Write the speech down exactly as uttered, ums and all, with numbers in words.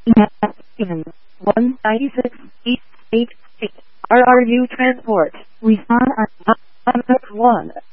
one ninety-six eight eight eight. R R U Transport. Respond on one.